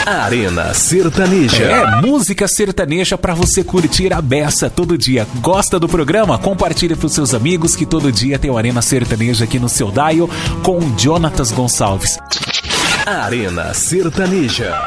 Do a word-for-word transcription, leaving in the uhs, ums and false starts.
Arena Sertaneja. É música sertaneja pra você curtir a beça todo dia. Gosta do programa? Compartilhe pros seus amigos que todo dia tem o Arena Sertaneja aqui no seu dial com Jonatas Gonçalves. Arena Sertaneja.